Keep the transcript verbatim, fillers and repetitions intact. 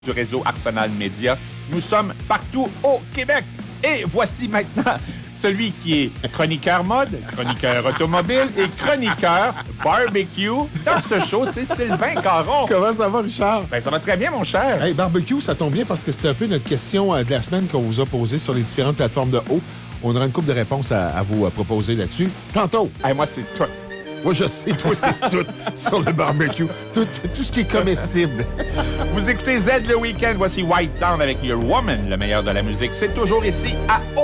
du réseau Arsenal Média. Nous sommes partout au Québec. Et voici maintenant celui qui est chroniqueur mode, chroniqueur automobile et chroniqueur barbecue. Dans ce show, c'est Sylvain Caron. Comment ça va, Richard? Ben, ça va très bien, mon cher. Hey, barbecue, ça tombe bien parce que c'était un peu notre question euh, de la semaine qu'on vous a posée sur les différentes plateformes de haut. On aura une couple de réponses à, à vous à proposer là-dessus. Tantôt. Hey, moi, c'est tout. Moi, je sais, toi, c'est tout sur le barbecue. Tout, tout ce qui est comestible. Vous écoutez Z le week-end. Voici White Town avec Your Woman, le meilleur de la musique. C'est toujours ici à